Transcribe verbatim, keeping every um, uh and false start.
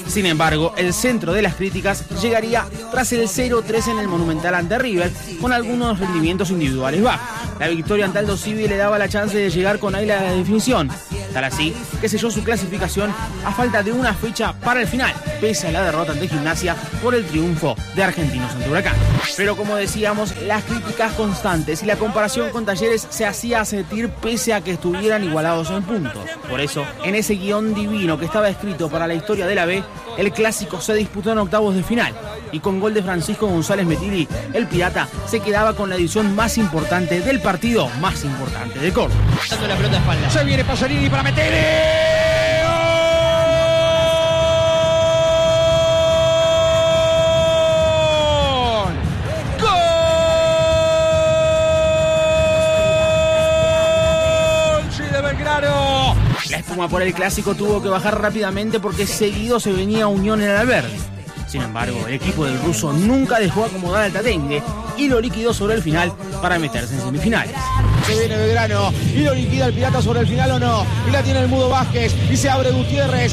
Sin embargo, el centro de las críticas llegaría tras el cero tres en el Monumental ante River, con algunos rendimientos individuales bajos. La victoria ante Aldo Civi le daba la chance de llegar con aire a la definición, tal así que selló su clasificación a falta de una fecha para el final, pese a la derrota ante Gimnasia por el triunfo de Argentinos ante Huracán. Pero como decíamos, las críticas constantes y la comparación con Talleres se hacía sentir pese a que estuvieran igualados en puntos. Por eso, en ese guión divino que estaba escrito para la historia de la B, el clásico se disputó en octavos de final, y con gol de Francisco González Metilli, el Pirata se quedaba con la edición más importante del partido más importante de Córdoba. Dando la pelota a espalda. Se viene Pasolini para meter. La espuma por el clásico tuvo que bajar rápidamente porque seguido se venía Unión en el Alberdi. Sin embargo, el equipo del ruso nunca dejó acomodar al Tatengue y lo liquidó sobre el final para meterse en semifinales. Se viene Belgrano y lo liquida el Pirata sobre el final o no. Y la tiene el Mudo Vázquez y se abre Gutiérrez.